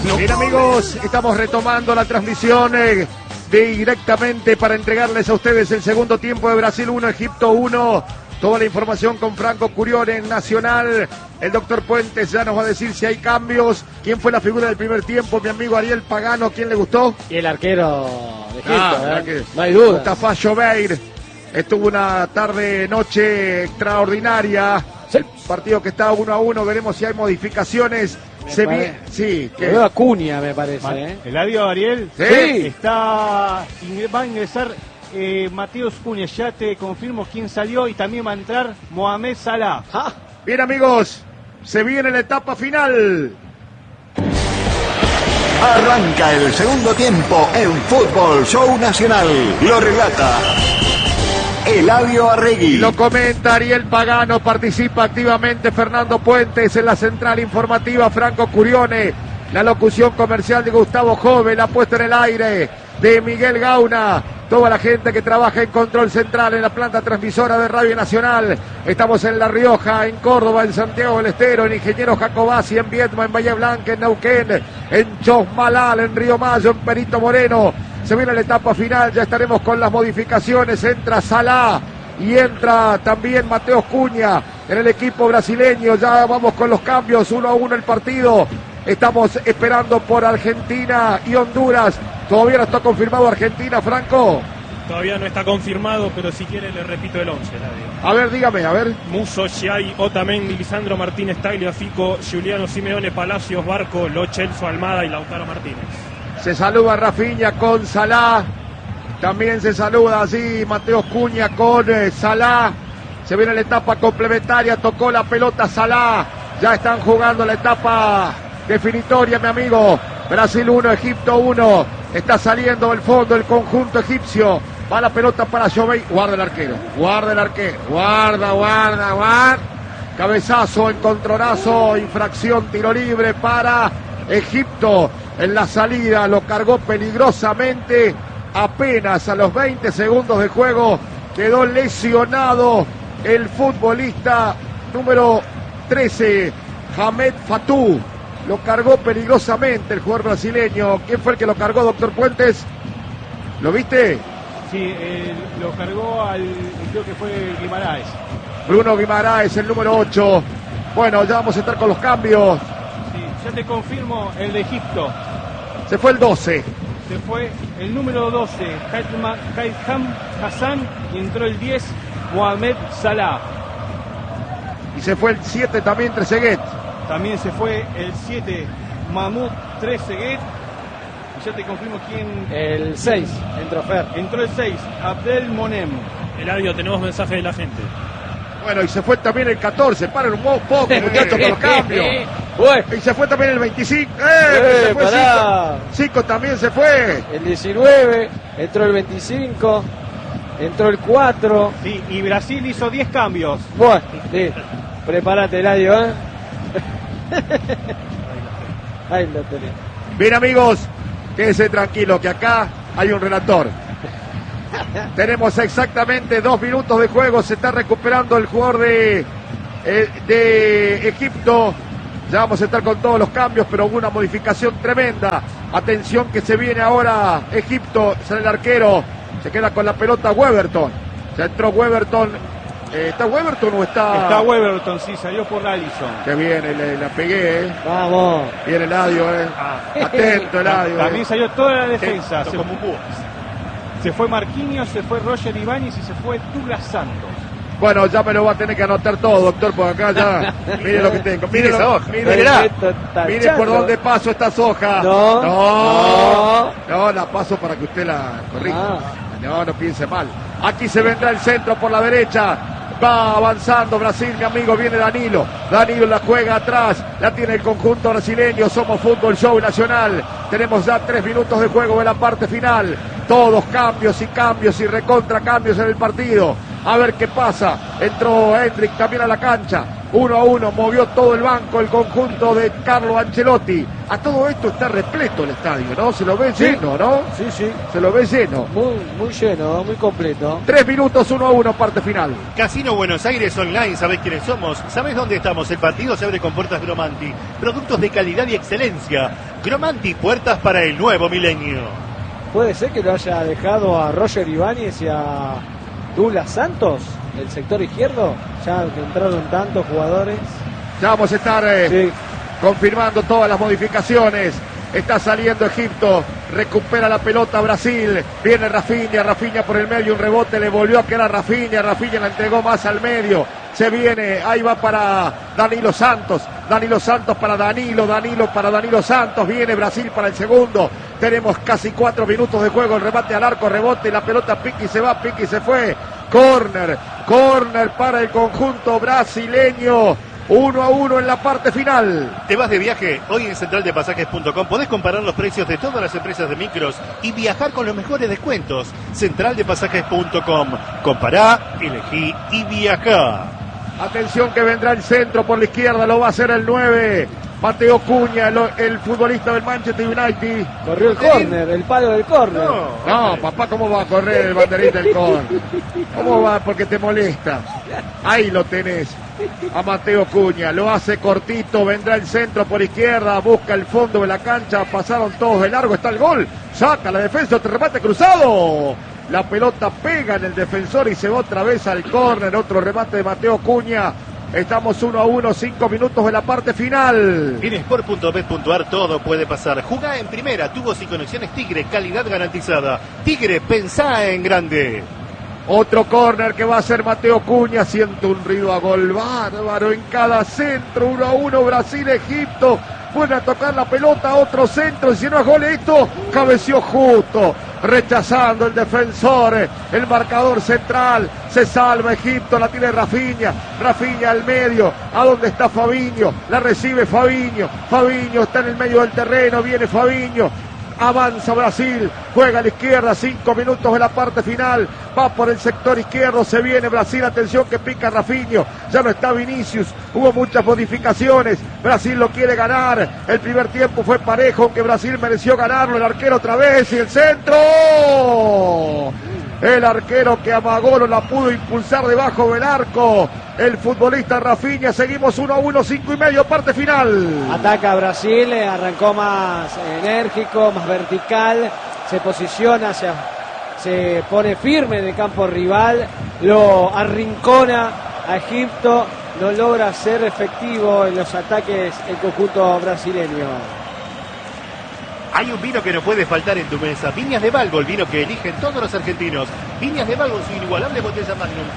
No. Bien, amigos, estamos retomando la transmisión directamente para entregarles a ustedes el segundo tiempo de Brasil 1, Egipto 1. Toda la información con Franco Curione en Nacional. El doctor Puentes ya nos va a decir si hay cambios. ¿Quién fue la figura del primer tiempo? Mi amigo Ariel Pagano, ¿quién le gustó? Y el arquero de Egipto, no hay duda. Mustafa Jobeir estuvo una tarde-noche extraordinaria. Sí. El partido que está 1-1, veremos si hay modificaciones. Sí, que veo a Cunha, me parece. ¿Eladio, Ariel? Sí. Va a ingresar Mateus Cunha, ya te confirmo quién salió, y también va a entrar Mohamed Salah. Bien, amigos, se viene la etapa final. Arranca el segundo tiempo en Fútbol Show Nacional. Lo relata Eladio Arregui. Lo comenta Ariel Pagano, participa activamente Fernando Puentes en la central informativa, Franco Curione, la locución comercial de Gustavo Jove, la puesta en el aire de Miguel Gauna, toda la gente que trabaja en control central en la planta transmisora de Radio Nacional. Estamos en La Rioja, en Córdoba, en Santiago del Estero, en Ingeniero Jacobasi, en Viedma, en Bahía Blanca, en Neuquén, en Chosmalal, en Río Mayo, en Perito Moreno. Se viene la etapa final, ya estaremos con las modificaciones. Entra Salah y entra también Mateus Cunha en el equipo brasileño. Ya vamos con los cambios, 1-1 el partido. Estamos esperando por Argentina y Honduras. Todavía no está confirmado Argentina, Franco. Todavía no está confirmado, pero si quiere le repito el 11. A ver, dígame, a ver. Musso, Giai, Otamendi, Lisandro Martínez, Tagliafico, Giuliano Simeone, Palacios, Barco, Lo Celso, Almada y Lautaro Martínez. Se saluda Rafinha con Salah. También se saluda así Mateus Cunha con Salah. Se viene la etapa complementaria. Tocó la pelota Salah. Ya están jugando la etapa definitoria, mi amigo. Brasil 1, Egipto 1. Está saliendo del fondo el conjunto egipcio. Va la pelota para Joveir. Guarda el arquero. Guarda el arquero. Guarda. Cabezazo, encontronazo, infracción, tiro libre para Egipto. En la salida lo cargó peligrosamente. Apenas a los 20 segundos de juego quedó lesionado el futbolista número 13, Hamed Fatou. Lo cargó peligrosamente el jugador brasileño. ¿Quién fue el que lo cargó, doctor Puentes? ¿Lo viste? Sí, lo cargó creo que fue Guimaraes. Bruno Guimaraes, el número 8. Bueno, ya vamos a estar con los cambios. Ya te confirmo el de Egipto. Se fue el 12. Se fue el número 12, Kaitham Hassan, y entró el 10, Mohamed Salah. Y se fue el 7 también, Trezeguet. También se fue el 7, Mahmoud Trezeguet. Y ya te confirmo quién. El 6, entró Fer. Entró el 6, Abdel Monem. Eladio, tenemos mensaje de la gente. Bueno, y se fue también el 14, paren un poco, muchachos, con los cambios. Y se fue también el 25, se fue 5 también se fue. El 19, entró el 25, entró el 4. Sí, y Brasil hizo 10 cambios. Bueno, sí. Prepárate, Eladio, Ahí lo tenés. Bien, amigos, quédense tranquilos que acá hay un relator. Tenemos exactamente 2 minutos de juego. Se está recuperando el jugador de Egipto. Ya vamos a estar con todos los cambios, pero hubo una modificación tremenda. Atención que se viene ahora Egipto. Sale el arquero. Se queda con la pelota Weberton. Ya entró Weberton. ¿Está Weberton o está...? Está Weberton, sí, salió por Allison. Qué bien, la pegué, Vamos. Bien Eladio, Atento, Eladio. También salió toda la defensa. Se fue Marquinhos, se fue Roger Ibáñez y se fue Douglas Santos. Bueno, ya me lo va a tener que anotar todo, doctor, porque acá ya... Mire lo que tengo. Mire esa hoja. Mire por dónde paso estas hojas. No, la paso para que usted la corrija. No piense mal. Aquí se vendrá el centro por la derecha. Va avanzando Brasil, mi amigo, viene Danilo. Danilo la juega atrás, la tiene el conjunto brasileño. Somos Fútbol Show Nacional. Tenemos ya 3 minutos de juego en la parte final. Todos cambios y recontra cambios en el partido. A ver qué pasa. Entró Hendrick también a la cancha. 1-1, movió todo el banco el conjunto de Carlo Ancelotti. A todo esto está repleto el estadio, ¿no? Se lo ve lleno, ¿no? Sí. Se lo ve lleno. Muy lleno, muy completo. 3 minutos, 1-1, parte final. Casino Buenos Aires Online, ¿sabés quiénes somos? ¿Sabés dónde estamos? El partido se abre con puertas Gromanti. Productos de calidad y excelencia. Cromanti, puertas para el nuevo milenio. Puede ser que lo haya dejado a Roger Ibáñez y a Douglas Santos, el sector izquierdo, ya que entraron tantos jugadores. Ya vamos a estar confirmando todas las modificaciones. Está saliendo Egipto, recupera la pelota Brasil, viene Rafinha por el medio, un rebote, le volvió a quedar Rafinha la entregó más al medio, se viene, ahí va para Danilo Santos para Danilo para Danilo Santos, viene Brasil para el segundo, tenemos casi 4 minutos de juego, el remate al arco, rebote, la pelota pique y se va, pique y se fue, córner para el conjunto brasileño. 1-1 en la parte final. ¿Te vas de viaje? Hoy en centraldepasajes.com podés comparar los precios de todas las empresas de micros y viajar con los mejores descuentos. Centraldepasajes.com. Compará, elegí y viajá. Atención que vendrá el centro por la izquierda, lo va a hacer el 9. Mateo Cunha, el futbolista del Manchester United. Corrió el córner, el palo del córner. No, papá, ¿cómo va a correr el banderín del córner? ¿Cómo va? Porque te molesta. Ahí lo tenés. A Mateo Cunha, lo hace cortito, vendrá el centro por izquierda, busca el fondo de la cancha, pasaron todos de largo, está el gol, saca la defensa, otro remate cruzado, la pelota pega en el defensor y se va otra vez al córner, otro remate de Mateo Cunha. Estamos 1-1, 5 minutos de la parte final. En sport.bet.ar todo puede pasar. Jugá en primera, tubos y conexiones Tigre, calidad garantizada. Tigre, pensá en grande. Otro córner que va a hacer Mateo Cunha, siente un ruido a gol bárbaro en cada centro, 1-1 Brasil-Egipto, vuelve a tocar la pelota, otro centro, y si no es gol esto, cabeció justo, rechazando el defensor, el marcador central, se salva Egipto, la tiene Rafinha al medio, a donde está Fabinho, la recibe Fabinho está en el medio del terreno, viene Fabinho, avanza Brasil, juega a la izquierda, 5 minutos de la parte final, va por el sector izquierdo, se viene Brasil, atención que pica Rafinha, ya no está Vinicius, hubo muchas modificaciones, Brasil lo quiere ganar, el primer tiempo fue parejo, aunque Brasil mereció ganarlo, el arquero otra vez y el centro, el arquero que amagó no la pudo impulsar debajo del arco, el futbolista Rafinha, seguimos 1-1, 5:30, parte final. Ataca Brasil, arrancó más enérgico, más vertical, se posiciona, se pone firme en el campo rival, lo arrincona a Egipto, no logra ser efectivo en los ataques el conjunto brasileño. Hay un vino que no puede faltar en tu mesa. Viñas de Balbo, el vino que eligen todos los argentinos. Viñas de Balbo, su inigualable botella Magnum.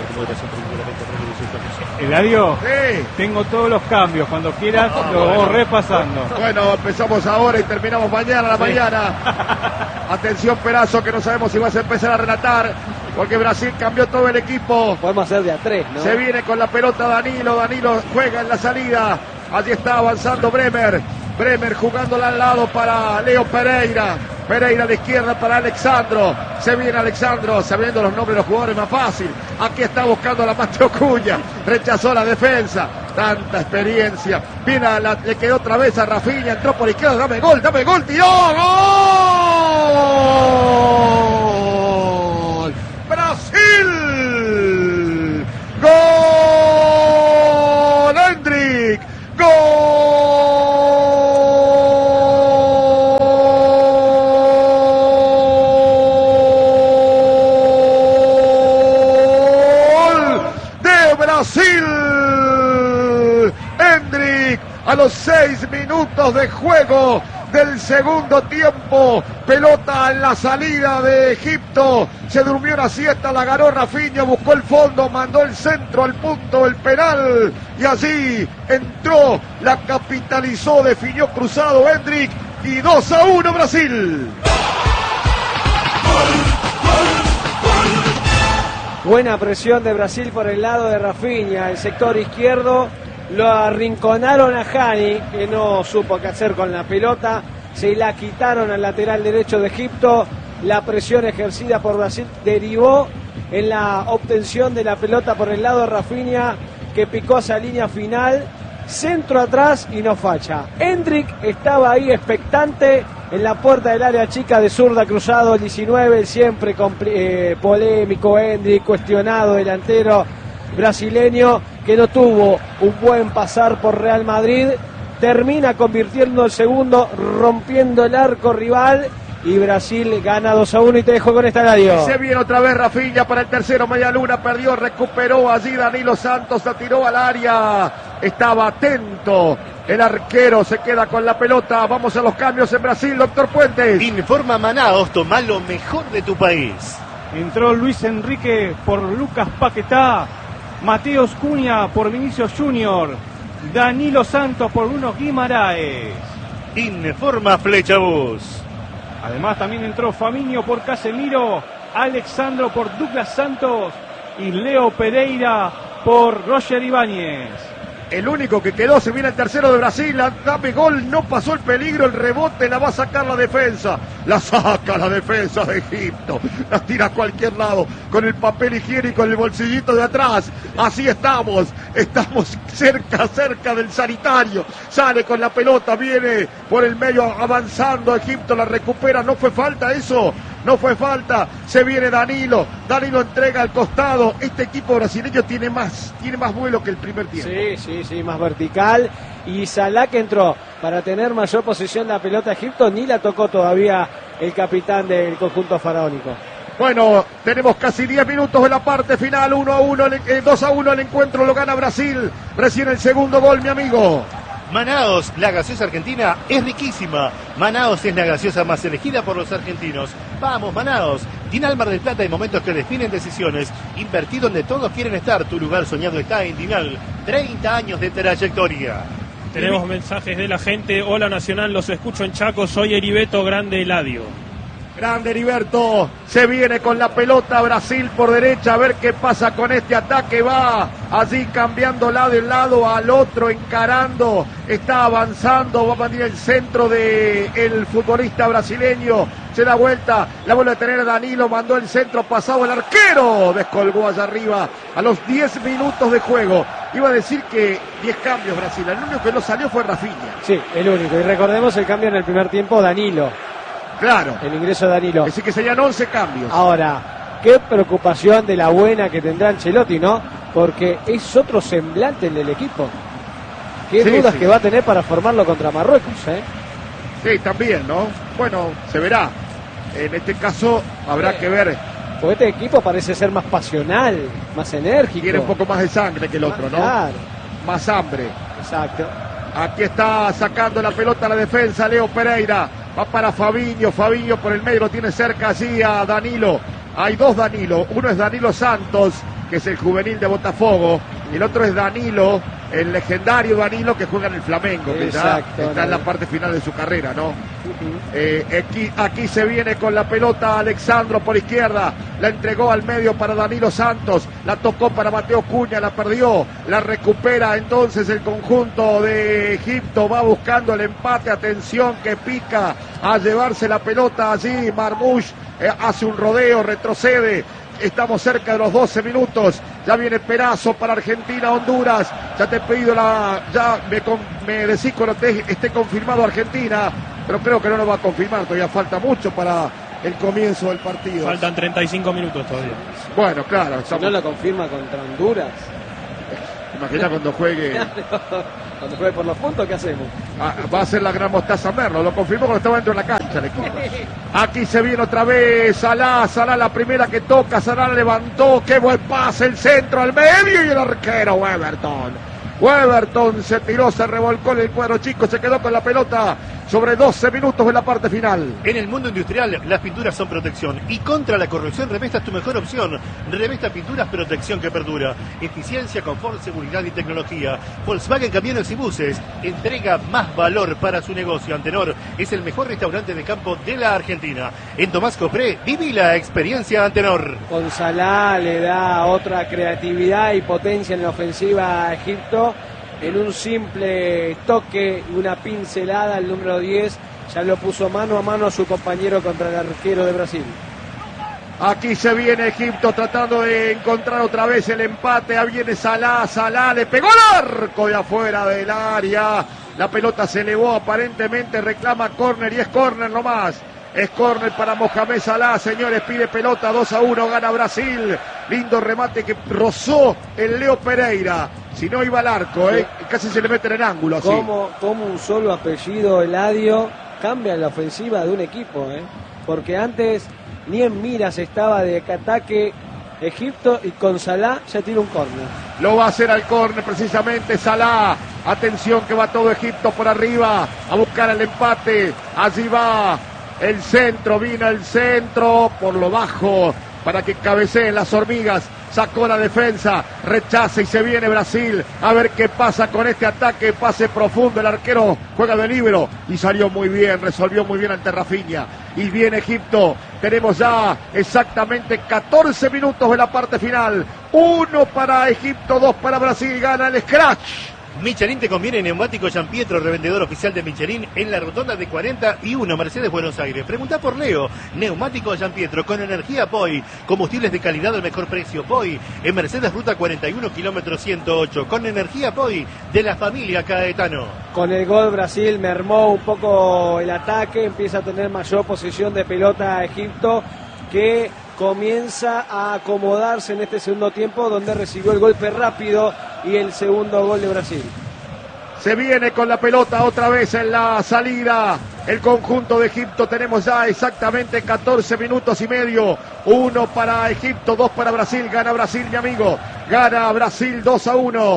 Eladio, Sí. tengo todos los cambios. Cuando quieras, lo voy repasando. Bueno, empezamos ahora y terminamos mañana a la mañana. Atención Perazo, que no sabemos si vas a empezar a relatar, porque Brasil cambió todo el equipo. Podemos hacer de a 3, ¿no? Se viene con la pelota Danilo juega en la salida. Allí está avanzando Bremer jugándola al lado para Leo Pereira a la izquierda para Alexandro, se viene Alexandro, sabiendo los nombres de los jugadores más fácil, aquí está buscando la Mateo Cunha, rechazó la defensa, tanta experiencia, le quedó otra vez a Rafinha, entró por izquierda, dame gol, tiró, ¡gol! ¡Brasil! ¡Gol! ¡Hendrik! ¡Gol! Brasil, Hendrik a los 6 minutos de juego del segundo tiempo, pelota en la salida de Egipto, se durmió una siesta, la ganó Rafinha, buscó el fondo, mandó el centro al punto del penal y allí entró, la capitalizó, definió cruzado Hendrik y 2-1 Brasil. Buena presión de Brasil por el lado de Rafinha, el sector izquierdo, lo arrinconaron a Hani, que no supo qué hacer con la pelota, se la quitaron al lateral derecho de Egipto, la presión ejercida por Brasil derivó en la obtención de la pelota por el lado de Rafinha, que picó esa línea final, centro atrás y no facha. Hendrik estaba ahí expectante en la puerta del área chica de zurda, cruzado el 19, el siempre polémico Hendrik, cuestionado delantero brasileño que no tuvo un buen pasar por Real Madrid, termina convirtiendo el segundo, rompiendo el arco rival. Y Brasil gana 2-1 y te dejo con esta radio. Se viene otra vez Rafinha para el tercero, media luna, perdió, recuperó allí Danilo Santos, la tiró al área, estaba atento, el arquero se queda con la pelota, vamos a los cambios en Brasil, doctor Puentes. Informa Manaos, toma lo mejor de tu país. Entró Luis Enrique por Lucas Paquetá, Mateos Cunha por Vinicius Junior, Danilo Santos por Bruno Guimaraes. Informa Flechabús. Además también entró Fabinho por Casemiro, Alexandro por Douglas Santos y Leo Pereira por Roger Ibáñez. El único que quedó, se viene el tercero de Brasil, dame gol, no pasó el peligro, el rebote la va a sacar la defensa, la saca la defensa de Egipto, la tira a cualquier lado, con el papel higiénico en el bolsillito de atrás, así estamos cerca del sanitario, sale con la pelota, viene por el medio avanzando, Egipto la recupera, no fue falta eso, no fue falta, se viene Danilo entrega al costado, este equipo brasileño tiene más vuelo que el primer tiempo. Sí, más vertical. Y Salah, que entró para tener mayor posesión de la pelota Egipto, ni la tocó todavía el capitán del conjunto faraónico. Bueno, tenemos casi 10 minutos de la parte final, 2-1 el encuentro, lo gana Brasil, recién el segundo gol, mi amigo. Manaos, la gaseosa argentina es riquísima. Manaos es la gaseosa más elegida por los argentinos. Vamos, Manaos. Dinal Mar del Plata, en momentos que definen decisiones. Invertí donde todos quieren estar. Tu lugar soñado está en Dinal. 30 años de trayectoria. Tenemos mensajes de la gente. Hola Nacional, los escucho en Chaco. Soy Heriberto Grande Eladio. Grande Heriberto, se viene con la pelota Brasil por derecha, a ver qué pasa con este ataque, va allí cambiando de un lado al otro, encarando, está avanzando, va a venir el centro del futbolista brasileño, se da vuelta, la vuelve a tener Danilo, mandó el centro pasado, el arquero descolgó allá arriba a los 10 minutos de juego. Iba a decir que 10 cambios Brasil, el único que no salió fue Rafinha. Sí, el único, y recordemos el cambio en el primer tiempo, Danilo. Claro. El ingreso de Danilo. Es decir, que serían 11 cambios. Ahora, qué preocupación de la buena que tendrá Ancelotti, ¿no? Porque es otro semblante el del equipo. Qué dudas que va a tener para formarlo contra Marruecos, ¿eh? Sí, también, ¿no? Bueno, se verá. En este caso habrá que ver. Porque este equipo parece ser más pasional, más enérgico. Tiene un poco más de sangre que el otro, ¿no? Claro. Más hambre. Exacto. Aquí está sacando la pelota a la defensa Leo Pereira. Va para Fabinho por el medio, lo tiene cerca allí a Danilo. Hay dos Danilo, uno es Danilo Santos, que es el juvenil de Botafogo, y el otro es Danilo, el legendario Danilo que juega en el Flamengo, que está en la parte final de su carrera, ¿no? Aquí se viene con la pelota Alexandro por izquierda, la entregó al medio para Danilo Santos, la tocó para Mateo Cunha, la perdió, la recupera entonces el conjunto de Egipto, va buscando el empate, atención que pica a llevarse la pelota allí, Marmoush hace un rodeo, retrocede. Estamos cerca de los 12 minutos. Ya viene Perazo para Argentina, Honduras. Ya te he pedido ya me decís cuando esté confirmado Argentina, pero creo que no lo va a confirmar. Todavía falta mucho para el comienzo del partido. Faltan 35 minutos todavía. Bueno, claro. Si no lo confirma contra Honduras. Imagina cuando juegue. Cuando juegue por los puntos, ¿qué hacemos? Va a ser la gran Mostaza Merlo. Lo confirmó cuando estaba dentro de la cancha el equipo. Aquí se viene otra vez Salah la primera que toca, Salah levantó, qué buen pase, el centro al medio y el arquero Weberton se tiró, se revolcó en el cuadro chico, se quedó con la pelota sobre 12 minutos de la parte final. En el mundo industrial, las pinturas son protección y contra la corrosión Remesta es tu mejor opción. Remesta Pinturas, protección que perdura. Eficiencia, confort, seguridad y tecnología. Volkswagen Camiones y Buses entrega más valor para su negocio. Antenor es el mejor restaurante de campo de la Argentina. En Tomás Copré, viví la experiencia Antenor. Con Salah le da otra creatividad y potencia en la ofensiva a Egipto. En un simple toque y una pincelada, el número 10 ya lo puso mano a mano a su compañero contra el arquero de Brasil. Aquí se viene Egipto tratando de encontrar otra vez el empate. Ahí viene Salah le pegó al arco de afuera del área. La pelota se elevó, aparentemente reclama córner y es córner nomás. Es córner para Mohamed Salah, señores, pide pelota, 2-1, gana Brasil. Lindo remate que rozó el Leo Pereira. Si no iba al arco, casi se le meten en ángulo así. Como un solo apellido, Eladio, cambia la ofensiva de un equipo, porque antes ni en miras estaba de ataque Egipto y con Salah ya tiene un córner. Lo va a hacer al córner precisamente Salah. Atención que va todo Egipto por arriba a buscar el empate. Allí va el centro, vino el centro por lo bajo para que cabeceen las hormigas. Sacó la defensa, rechaza y se viene Brasil. A ver qué pasa con este ataque. Pase profundo, el arquero juega de líbero y salió muy bien, resolvió muy bien ante Rafinha. Y viene Egipto. Tenemos ya exactamente 14 minutos de la parte final. 1 para Egipto, 2 para Brasil. Gana el Scratch. Michelin te conviene neumático Gianpietro, revendedor oficial de Michelin en la rotonda de 41, Mercedes, Buenos Aires. Preguntá por Leo, neumático Gianpietro con energía POI, combustibles de calidad al mejor precio POI, en Mercedes Ruta 41, kilómetro 108, con energía POI de la familia Caetano. Con el gol Brasil mermó un poco el ataque, empieza a tener mayor posesión de pelota Egipto, que comienza a acomodarse en este segundo tiempo, donde recibió el golpe rápido y el segundo gol de Brasil. Se viene con la pelota otra vez en la salida el conjunto de Egipto. Tenemos ya exactamente 14 minutos y medio. 1 para Egipto, 2 para Brasil. Gana Brasil, mi amigo. Gana Brasil 2-1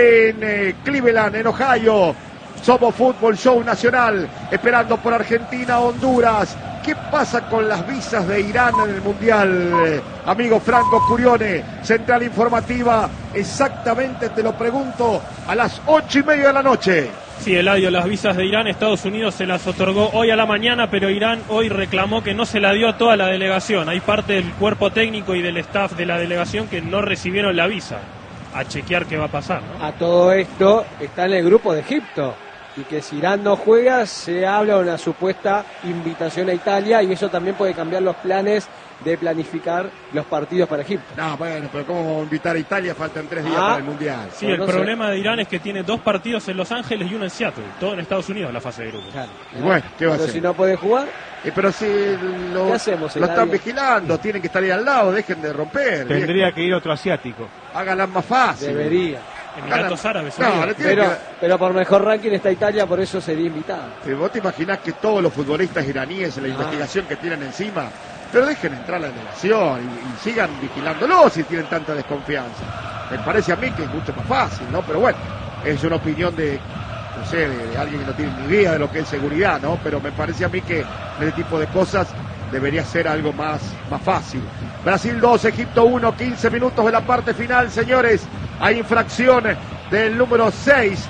en Cleveland, en Ohio. Somos Fútbol Show Nacional, esperando por Argentina, Honduras. ¿Qué pasa con las visas de Irán en el Mundial? Amigo Franco Curione, Central Informativa, exactamente te lo pregunto, a las 8:30 de la noche. Sí, Eladio, las visas de Irán, Estados Unidos se las otorgó hoy a la mañana, pero Irán hoy reclamó que no se la dio a toda la delegación. Hay parte del cuerpo técnico y del staff de la delegación que no recibieron la visa. A chequear qué va a pasar, ¿no? A todo esto está en el grupo de Egipto. Y que si Irán no juega, se habla de una supuesta invitación a Italia, y eso también puede cambiar los planes de planificar los partidos para Egipto. No, bueno, pero ¿cómo invitar a Italia? Faltan 3 días para el Mundial. Sí, el problema de Irán es que tiene 2 partidos en Los Ángeles y uno en Seattle, todo en Estados Unidos, la fase de grupos. Claro. Bueno, ¿qué va a hacer? Pero si no puede jugar, pero si lo están vigilando, tienen que estar ahí al lado, dejen de romper. Tendría que ir otro asiático. Háganla más fácil. debería. Emiratos Árabes. No, pero por mejor ranking está Italia, por eso sería invitado. ¿Vos te imaginás que todos los futbolistas iraníes, en la investigación que tienen encima, pero dejen entrar a la delegación y sigan vigilándolo si tienen tanta desconfianza? Me parece a mí que es mucho más fácil, ¿no? Pero bueno, es una opinión de alguien que no tiene ni idea de lo que es seguridad, ¿no? Pero me parece a mí que ese tipo de cosas debería ser algo más fácil. Brasil 2, Egipto 1, 15 minutos de la parte final, señores. Hay infracción del número 6.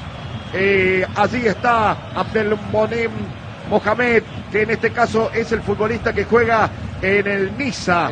Allí está Abdelmonem Mohamed, que en este caso es el futbolista que juega en el Niza,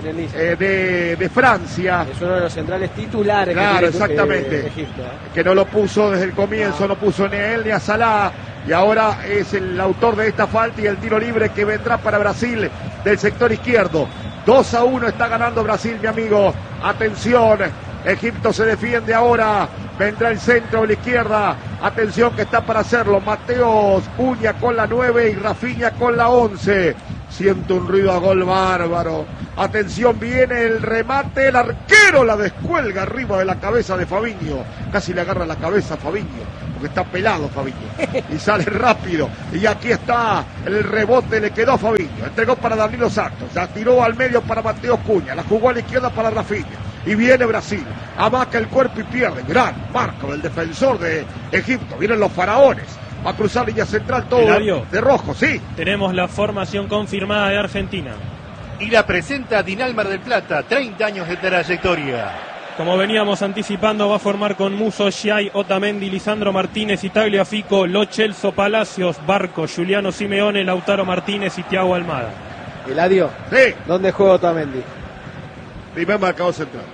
de Francia. Es uno de los centrales titulares. Claro, exactamente. Egipto, que no lo puso desde el comienzo, no puso ni a él ni a Salah. Y ahora es el autor de esta falta y el tiro libre que vendrá para Brasil del sector izquierdo. 2-1 está ganando Brasil, mi amigo. Atención, Egipto se defiende ahora. Vendrá el centro de la izquierda. Atención que está para hacerlo. Mateos Cunha con la 9 y Rafinha con la 11. Siento un ruido a gol bárbaro. Atención, viene el remate. El arquero la descuelga arriba de la cabeza de Fabinho. Casi le agarra la cabeza a Fabinho, porque está pelado Fabinho. Y sale rápido. Y aquí está el rebote, le quedó a Fabinho. Entregó para Danilo Santos. La tiró al medio para Mateos Cunha. La jugó a la izquierda para Rafinha. Y viene Brasil. Amaca el cuerpo y pierde. Gran marco del defensor de Egipto. Vienen los faraones. Va a cruzar línea central todo de rojo, sí. Tenemos la formación confirmada de Argentina. Y la presenta Dinalmar del Plata, 30 años de trayectoria. Como veníamos anticipando, va a formar con Musso, Giai, Otamendi, Lisandro Martínez, Tagliafico, Lo Celso, Palacios, Barco, Giuliano Simeone, Lautaro Martínez y Thiago Almada. Eladio, sí. ¿Dónde juega Otamendi? Primer marcador central.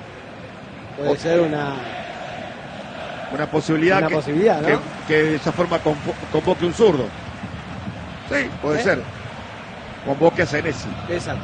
Puede ser una posibilidad, ¿no? que de esa forma convoque un zurdo. Sí, puede ser. Convoque a Senesi. Exacto.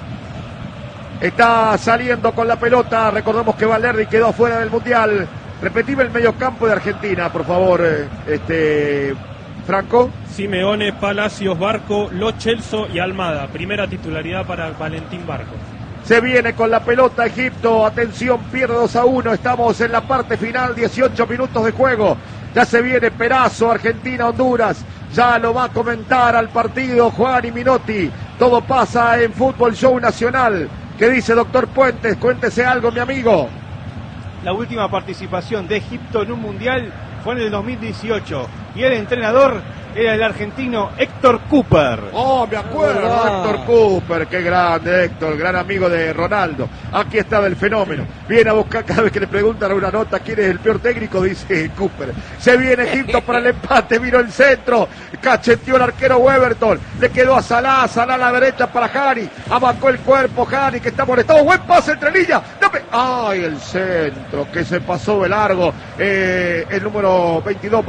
Está saliendo con la pelota. Recordemos que Valerdi quedó afuera del Mundial. Repetime el mediocampo de Argentina, por favor, Franco. Simeone, Palacios, Barco, Lo Celso y Almada. Primera titularidad para Valentín Barco. Se viene con la pelota Egipto. Atención, pierde 2-1. Estamos en la parte final, 18 minutos de juego. Ya se viene Perazo, Argentina-Honduras. Ya lo va a comentar al partido Juan y Minotti. Todo pasa en Fútbol Show Nacional. ¿Qué dice doctor Puentes? Cuéntese algo, mi amigo. La última participación de Egipto en un mundial fue en el 2018 y el entrenador era el argentino Héctor Cooper. Oh, me acuerdo, Héctor Cooper, qué grande Héctor, gran amigo de Ronaldo. Aquí estaba el fenómeno. Viene a buscar, cada vez que le preguntan a una nota quién es el peor técnico, dice Cooper. Se viene Egipto para el empate, vino el centro, cacheteó el arquero Weberton, le quedó a Salah a la derecha para Hani, abacó el cuerpo Hani, que está molestado, buen pase entre líneas. ¡Ay, el centro, que se pasó de largo! El número 22,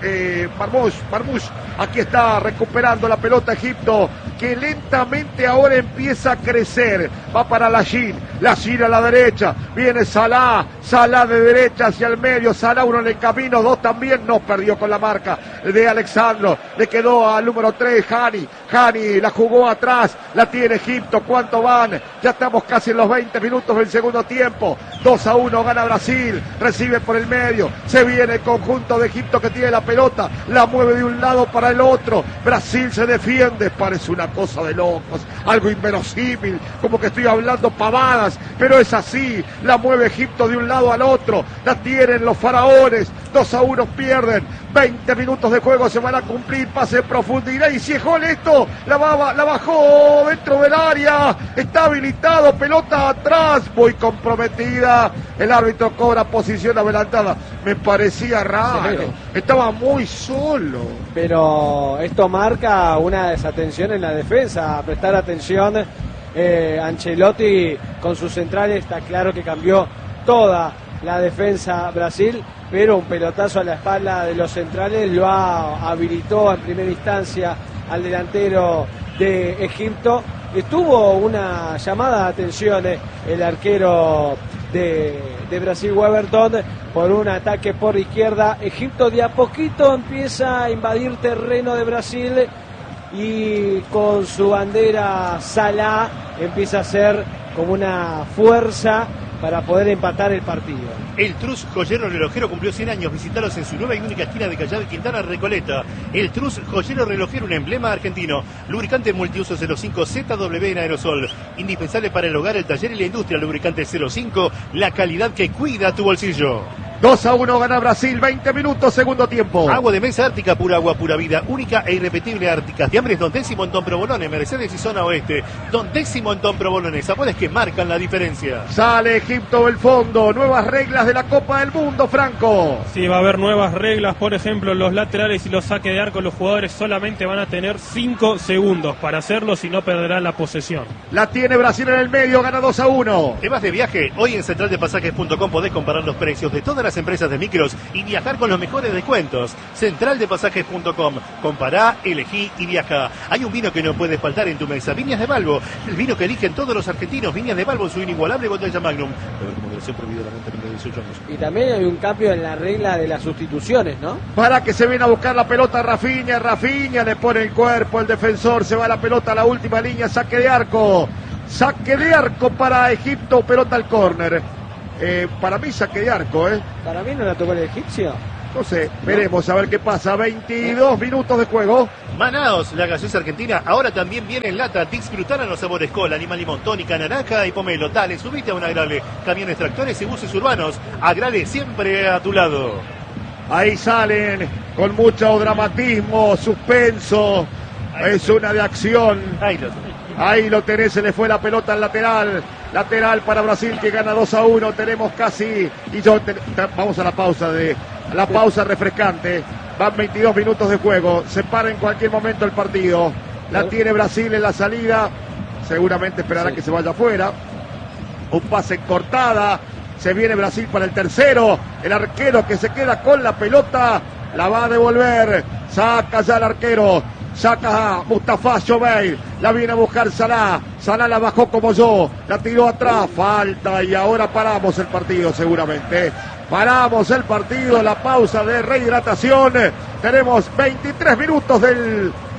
Marmoush. Aquí está recuperando la pelota Egipto, que lentamente ahora empieza a crecer. Va para Lachine a la derecha. Viene Salah de derecha hacia el medio. Salah, uno en el camino, dos también. No perdió con la marca de Alexandro. Le quedó al número 3, Hani la jugó atrás. La tiene Egipto. ¿Cuánto van? Ya estamos casi en los 20 minutos del segundo tiempo. 2-1 gana Brasil. Recibe por el medio. Se viene el conjunto de Egipto que tiene la pelota. La mueve de un lado para el otro. Brasil se defiende. Parece una cosa de locos. Algo inverosímil. Como que estoy hablando pavadas. Pero es así. La mueve Egipto de un lado al otro. La tienen los faraones. 2-1 pierden. 20 minutos de juego se van a cumplir. Pase en profundidad. Y si es gol esto, la bajó dentro del área. Está habilitado. Pelota atrás. Muy comprometida. El árbitro cobra posición adelantada. Me parecía raro. Estaba muy solo. Pero esto marca una desatención en la defensa. A prestar atención. Ancelotti con sus centrales está claro que cambió toda la defensa Brasil, pero un pelotazo a la espalda de los centrales lo habilitó en primera instancia al delantero de Egipto. Estuvo una llamada de atención el arquero de Brasil, Weberton, por un ataque por izquierda. Egipto de a poquito empieza a invadir terreno de Brasil y con su bandera Salah empieza a ser como una fuerza para poder empatar el partido. El Trus Joyero Relojero cumplió 100 años. Visítalos en su nueva y única esquina de Callao y Quintana, Recoleta. El Trus Joyero Relojero, un emblema argentino. Lubricante multiuso 05 ZW en aerosol. Indispensable para el hogar, el taller y la industria. Lubricante 05, la calidad que cuida tu bolsillo. 2-1 gana Brasil, 20 minutos, segundo tiempo. Agua de mesa Ártica, pura agua, pura vida, única e irrepetible Ártica. Fiambres Don Décimo en Don Provolone, Mercedes y Zona Oeste. Don Décimo en Don Provolone, sabores que marcan la diferencia. Sale Egipto del fondo, nuevas reglas de la Copa del Mundo, Franco. Sí, va a haber nuevas reglas, por ejemplo, los laterales y los saques de arco. Los jugadores solamente van a tener 5 segundos para hacerlo, si no perderán la posesión. La tiene Brasil en el medio, gana 2-1. ¿Te vas de viaje? Hoy en centraldepasajes.com podés comparar los precios de todas las empresas de micros y viajar con los mejores descuentos. Centraldepasajes.com. Compará, elegí y viaja. Hay un vino que no puede faltar en tu mesa. Viñas de Balbo, el vino que eligen todos los argentinos. Viñas de Balbo, su inigualable botella Magnum. Y también hay un cambio en la regla de las sustituciones, ¿no? Para que se viene a buscar la pelota Rafinha le pone el cuerpo, el defensor, se va la pelota a la última línea, saque de arco para Egipto, pelota al córner. Para mí saque de arco, Para mí no la tocó el egipcio. No sé, veremos a ver qué pasa. 22 minutos de juego. Manaos, la gaseosa argentina, ahora también viene en lata. Disfrutar a los sabores cola, lima, limón, tónica, naranja y pomelo. Dale, subite a un Agrale. Camiones, tractores y buses urbanos. Agrale siempre a tu lado. Ahí salen con mucho dramatismo, suspenso. Es una de acción. Ahí lo tenés, se le fue la pelota al lateral. Lateral para Brasil que gana 2-1. Tenemos casi. Vamos a la pausa refrescante. Van 22 minutos de juego. Se para en cualquier momento el partido. La tiene Brasil en la salida. Seguramente esperará que se vaya afuera. Un pase en cortada. Se viene Brasil para el tercero. El arquero que se queda con la pelota. La va a devolver. Saca ya el arquero. Saca a Mustafa Shobeir, la viene a buscar Salah la bajó como yo, la tiró atrás, falta y ahora paramos el partido seguramente. Paramos el partido, la pausa de rehidratación. Tenemos 23 minutos del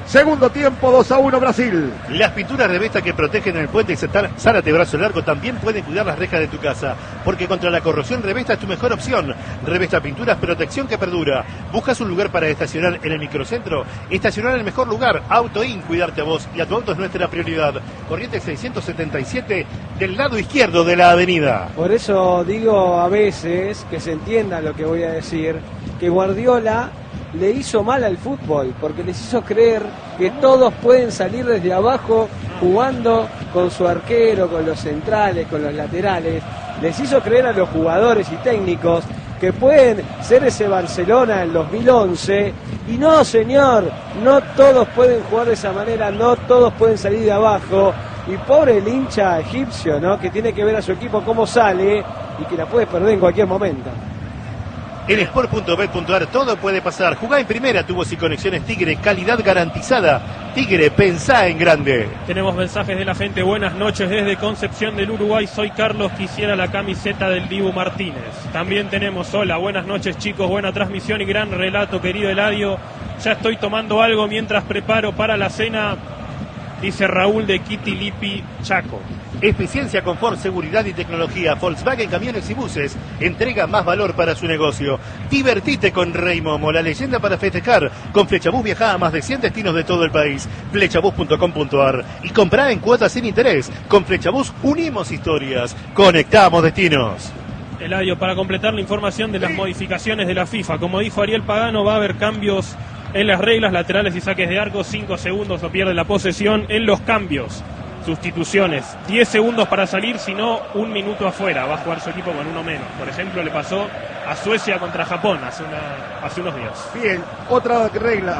Segundo tiempo, 2-1 Brasil. Las pinturas Revesta que protegen el puente Zárate Brazo Largo también pueden cuidar las rejas de tu casa, porque contra la corrosión Revesta es tu mejor opción. Revesta Pinturas, protección que perdura. ¿Buscas un lugar para estacionar en el microcentro? Estacionar en el mejor lugar. AutoIn, cuidarte a vos y a tu auto es nuestra prioridad. Corrientes 677 del lado izquierdo de la avenida. Por eso digo a veces, que se entienda lo que voy a decir, que Guardiola le hizo mal al fútbol, porque les hizo creer que todos pueden salir desde abajo jugando con su arquero, con los centrales, con los laterales. Les hizo creer a los jugadores y técnicos que pueden ser ese Barcelona en 2011, y no, señor, no todos pueden jugar de esa manera, no todos pueden salir de abajo. Y pobre el hincha egipcio, ¿no?, que tiene que ver a su equipo cómo sale y que la puede perder en cualquier momento. En sport.bet.ar todo puede pasar. Jugá en primera, tubos y conexiones Tigre, calidad garantizada. Tigre, pensá en grande. Tenemos mensajes de la gente. Buenas noches desde Concepción del Uruguay. Soy Carlos, quisiera la camiseta del Dibu Martínez. También tenemos, hola, buenas noches chicos, buena transmisión y gran relato, querido Eladio. Ya estoy tomando algo mientras preparo para la cena, dice Raúl de Kitilipi, Chaco. Eficiencia, confort, seguridad y tecnología. Volkswagen Camiones y Buses entrega más valor para su negocio. Divertite con Rey Momo, la leyenda para festejar. Con Flechabús viaja a más de 100 destinos de todo el país. Flechabús.com.ar. Y comprá en cuotas sin interés. Con Flechabús unimos historias, conectamos destinos. Eladio, para completar la información de las modificaciones de la FIFA, como dijo Ariel Pagano, va a haber cambios en las reglas, laterales y saques de arco, 5 segundos o pierde la posesión en los cambios. Sustituciones, 10 segundos para salir, si no, 1 minuto afuera. Va a jugar su equipo con uno menos. Por ejemplo, le pasó a Suecia contra Japón hace unos días. Bien, otra regla.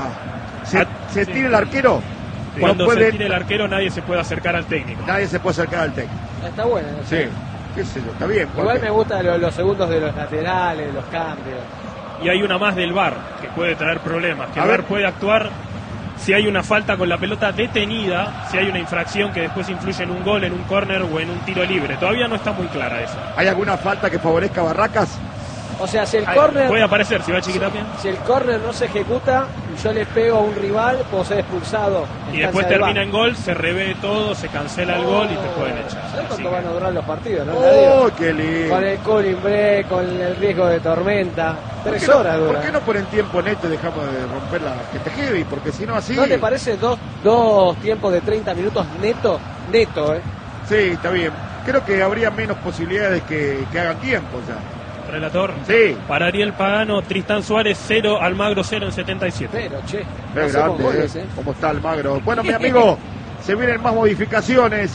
¿Se sí. tira el arquero? Cuando se tire el arquero, nadie se puede acercar al técnico. Nadie se puede acercar al técnico. Está bueno, ¿no? Sí, qué sé yo, está bien. Igual me gustan los segundos de los laterales, los cambios. Y hay una más del VAR que puede traer problemas. Que el VAR puede actuar si hay una falta con la pelota detenida, si hay una infracción que después influye en un gol, en un córner o en un tiro libre. Todavía no está muy clara eso. ¿Hay alguna falta que favorezca a Barracas? O sea, si el córner... Puede aparecer, si va Chiquitapia. Si el córner no se ejecuta, yo le pego a un rival, puedo ser expulsado. Y después termina en gol, se revé todo, se cancela el gol y te pueden echar. ¿Sabes cuánto van a durar los partidos, no? ¡Oh, qué lindo! Con el cooling break, con el riesgo de tormenta. 3 horas dura. ¿Por qué no ponen tiempo neto y dejamos de romper la gente heavy? Porque si no así... ¿No te parece dos tiempos de 30 minutos neto? Neto, ¿eh? Sí, está bien. Creo que habría menos posibilidades que hagan tiempo ya. Relator. Sí. Para Ariel Pagano, Tristán Suárez 0, Almagro 0 en 77. Pero, che. Es grande, goles, ¿Cómo está Almagro? Bueno, mi amigo, se vienen más modificaciones.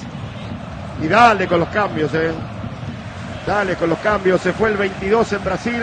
Y dale con los cambios, Dale con los cambios. Se fue el 22 en Brasil.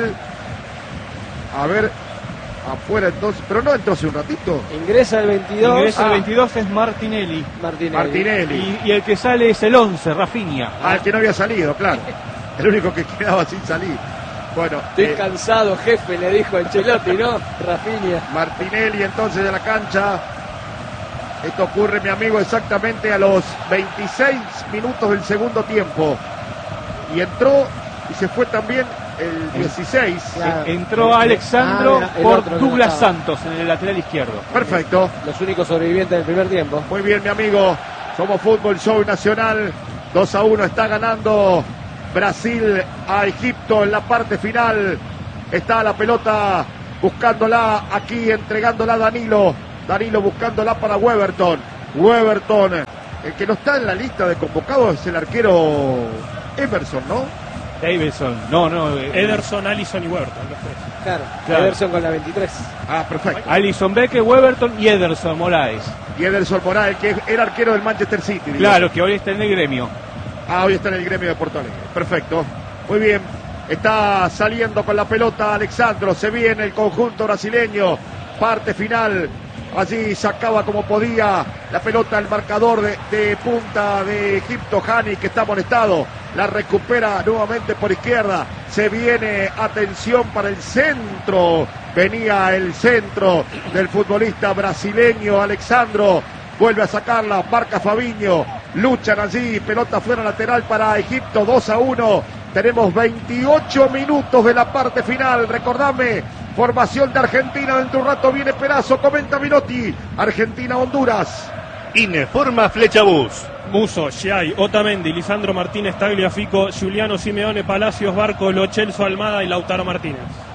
A ver, afuera entonces. Pero no entró hace un ratito. Ingresa el 22. Ingresa el 22 es Martinelli. Martinelli. Y el que sale es el 11, Rafinha. Ah, el que no había salido, claro. El único que quedaba sin salir. Bueno, estoy cansado, jefe, le dijo Ancelotti, ¿no? Rafinha. Martinelli entonces de la cancha. Esto ocurre, mi amigo, exactamente a los 26 minutos del segundo tiempo. Y entró y se fue también el 16. Claro. Entró Alexandro por Douglas no Santos en el lateral izquierdo. Perfecto. Los únicos sobrevivientes del primer tiempo. Muy bien, mi amigo. Somos Fútbol Show Nacional. 2-1 está ganando Brasil a Egipto en la parte final. Está la pelota buscándola aquí, entregándola a Danilo. Danilo buscándola para Weberton. Weberton, el que no está en la lista de convocados es el arquero Emerson, ¿no? Davidson, Ederson, Alisson y Weberton. Claro, Ederson con la 23. Ah, perfecto. Alisson Becker, Weberton y Ederson Moraes. Y Ederson Moraes, que era arquero del Manchester City. Claro, que hoy está en el gremio. Ah, hoy está en el gremio de Porto Alegre. Perfecto. Muy bien. Está saliendo con la pelota Alexandro. Se viene el conjunto brasileño. Parte final. Allí sacaba como podía la pelota el marcador de punta de Egipto, Hani, que está amonestado. La recupera nuevamente por izquierda. Se viene, atención para el centro. Venía el centro del futbolista brasileño Alexandro. Vuelve a sacarla, marca Fabinho. Luchan allí, pelota fuera lateral para Egipto, 2-1. Tenemos 28 minutos de la parte final. Recordame, Formación de Argentina, dentro de un rato viene Perazo, comenta Minotti. Argentina-Honduras. Informa Flechabús. Muso, Giai, Otamendi, Lisandro Martínez, Tagliafico, Giuliano Simeone, Palacios, Barco, Lo Celso, Almada y Lautaro Martínez.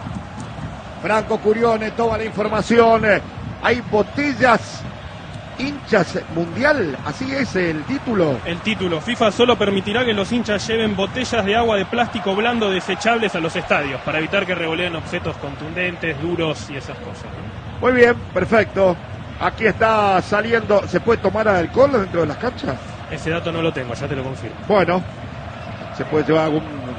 Franco Curione, toda la información. Hay botellas hinchas mundial, así es el título. El título, FIFA solo permitirá que los hinchas lleven botellas de agua de plástico blando desechables a los estadios, para evitar que revoleen objetos contundentes, duros y esas cosas, ¿no? Muy bien, perfecto. Aquí está saliendo. ¿Se puede tomar alcohol dentro de las canchas? Ese dato no lo tengo, ya te lo confirmo. Bueno, se puede llevar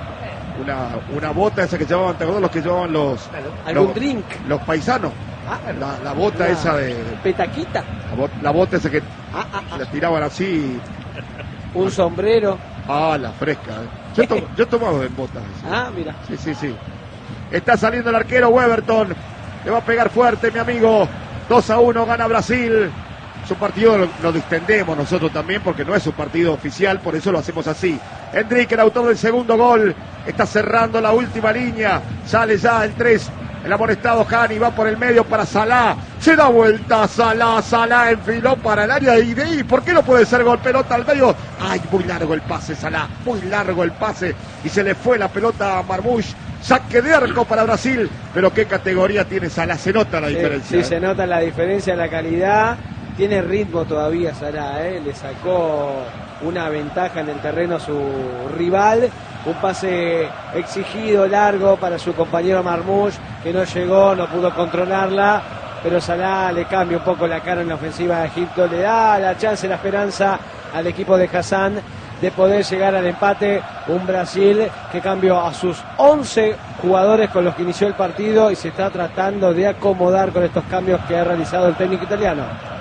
una bota esa que llevaban, ¿te acuerdas los que llevaban algún drink? Los paisanos. La bota esa de... Petaquita. La bota esa que la tiraban así. Un sombrero. La fresca. Yo he tomado en botas. Mira. Sí. Está saliendo el arquero Weberton. Le va a pegar fuerte, mi amigo. 2-1, gana Brasil. Su partido lo distendemos nosotros también porque no es un partido oficial, por eso lo hacemos así. Enrique, el autor del segundo gol, está cerrando la última línea. Sale ya el 3. El amonestado Hani va por el medio para Salah. Se da vuelta Salah enfiló para el área y de ahí, ¿por qué no puede ser gol? Pelota al medio. Ay, muy largo el pase, Salah. Muy largo el pase. Y se le fue la pelota a Marmoush. Saque de arco para Brasil. Pero qué categoría tiene Salah. Se nota la diferencia. Sí, se nota la diferencia, la calidad. Tiene ritmo todavía Salah, Le sacó una ventaja en el terreno a su rival. Un pase exigido, largo para su compañero Marmoush, que no llegó, no pudo controlarla, pero Salah le cambia un poco la cara en la ofensiva de Egipto, le da la chance, la esperanza al equipo de Hassan de poder llegar al empate. Un Brasil que cambió a sus 11 jugadores con los que inició el partido y se está tratando de acomodar con estos cambios que ha realizado el técnico italiano.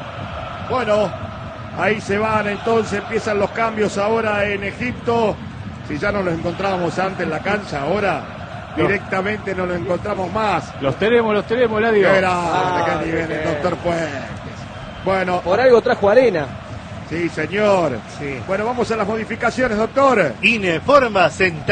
Bueno, ahí se van entonces, empiezan los cambios ahora en Egipto. Si ya no los encontrábamos antes en la cancha, ahora directamente no los encontramos más. Los tenemos, Ladio. Que nivel el doctor Puentes. Bueno. Por algo trajo arena. Sí, señor. Sí. Bueno, vamos a las modificaciones, doctor. Informa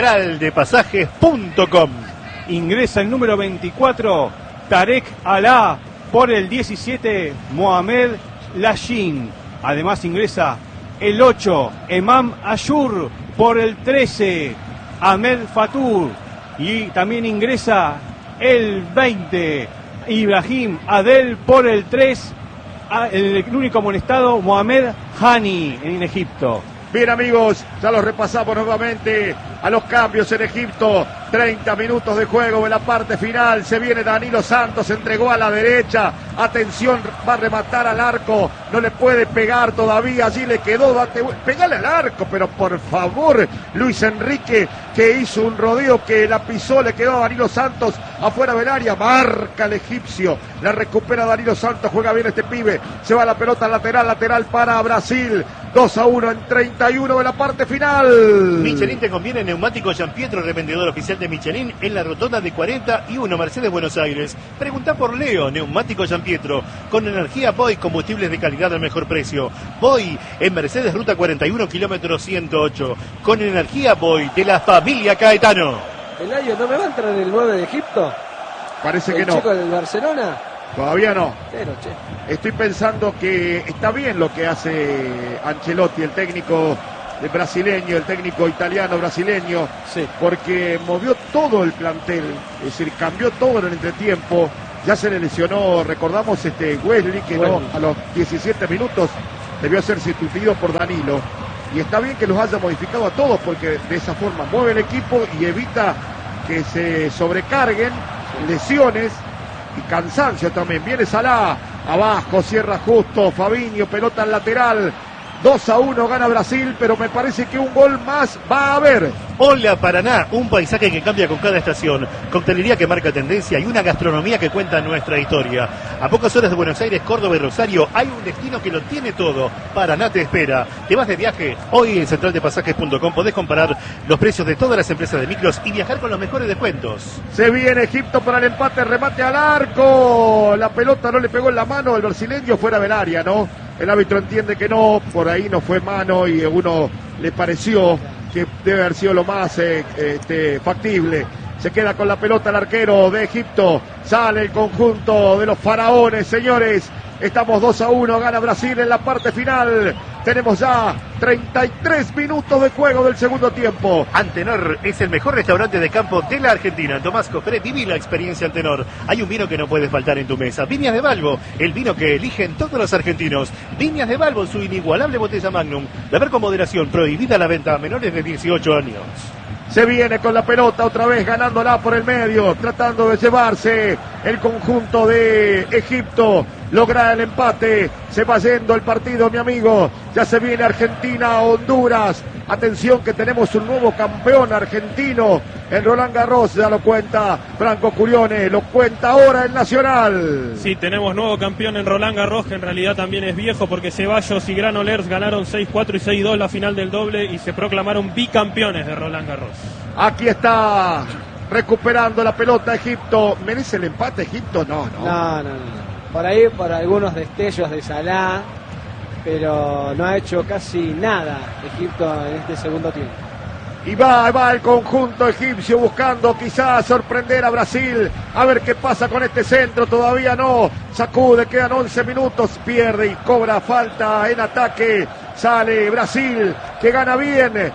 centraldepasajes.com. Ingresa el número 24, Tarek Alá. Por el 17, Mohamed Lashin. Además ingresa el 8, Emam Ashur. Por el 13, Ahmed Fatur. Y también ingresa el 20, Ibrahim Adel. Por el 3, el único amonestado, Mohamed Hani, en Egipto. Bien, amigos, ya los repasamos nuevamente a los cambios en Egipto. 30 minutos de juego en la parte final. Se viene Danilo Santos, entregó a la derecha. Atención, va a rematar al arco. No le puede pegar todavía. Allí le quedó. Pegale al arco, pero por favor, Luis Enrique, que hizo un rodeo que la pisó, le quedó a Danilo Santos afuera del área. Marca el egipcio. La recupera Danilo Santos. Juega bien este pibe. Se va la pelota lateral para Brasil. 2-1 en 31 de la parte final. Michelin te conviene neumático Gianpietro, revendedor oficial de Michelin en la rotonda de 41 Mercedes Buenos Aires. Pregunta por Leo, neumático Gianpietro, con energía Boy, combustibles de calidad al mejor precio. Boy en Mercedes Ruta 41, kilómetro 108, con energía Boy de la familia Caetano. Eladio, ¿no me va a entrar el 9 de Egipto? Parece que ¿El no. chico del Barcelona? Todavía no. Pero, che. Estoy pensando que está bien lo que hace Ancelotti, el técnico brasileño, el técnico italiano brasileño, sí, porque movió todo el plantel, es decir, cambió todo en el entretiempo. Ya se le lesionó, recordamos, Wesley, que no, a los 17 minutos debió ser sustituido por Danilo. Y está bien que los haya modificado a todos, porque de esa forma mueve el equipo y evita que se sobrecarguen lesiones y cansancio también. Viene Salah, abajo, cierra justo, Fabinho, pelota al lateral. 2-1 gana Brasil, pero me parece que un gol más va a haber. Hola Paraná, un paisaje que cambia con cada estación, coctelería que marca tendencia y una gastronomía que cuenta nuestra historia. A pocas horas de Buenos Aires, Córdoba y Rosario hay un destino que lo tiene todo. Paraná te espera. ¿Te vas de viaje? Hoy en centraldepasajes.com podés comparar los precios de todas las empresas de micros y viajar con los mejores descuentos. Se viene Egipto para el empate, remate al arco. La pelota no le pegó en la mano al brasileño, fuera del área, ¿no? El árbitro entiende que no, por ahí no fue mano y a uno le pareció que debe haber sido lo más factible. Se queda con la pelota el arquero de Egipto. Sale el conjunto de los faraones, señores. Estamos 2-1, gana Brasil en la parte final. Tenemos ya 33 minutos de juego del segundo tiempo. Antenor es el mejor restaurante de campo de la Argentina. Tomás Cofré, viví la experiencia Antenor. Hay un vino que no puede faltar en tu mesa. Viñas de Balbo, el vino que eligen todos los argentinos. Viñas de Balbo, su inigualable botella Magnum. Beber con moderación, prohibida la venta a menores de 18 años. Se viene con la pelota otra vez, ganándola por el medio, tratando de llevarse el conjunto de Egipto. Logra el empate, se va yendo el partido, mi amigo. Ya se viene Argentina, Honduras. Atención que tenemos un nuevo campeón argentino en Roland Garros, ya lo cuenta Franco Curione, lo cuenta ahora el Nacional. Sí, tenemos nuevo campeón en Roland Garros, que en realidad también es viejo porque Ceballos y Granollers ganaron 6-4 y 6-2 la final del doble y se proclamaron bicampeones de Roland Garros. Aquí está recuperando la pelota Egipto. ¿Merece el empate Egipto? No. Por ahí, por algunos destellos de Salah, pero no ha hecho casi nada Egipto en este segundo tiempo. Y va el conjunto egipcio buscando quizás sorprender a Brasil. A ver qué pasa con este centro. Todavía no. Sacude, quedan 11 minutos. Pierde y cobra falta en ataque. Sale Brasil, que gana bien.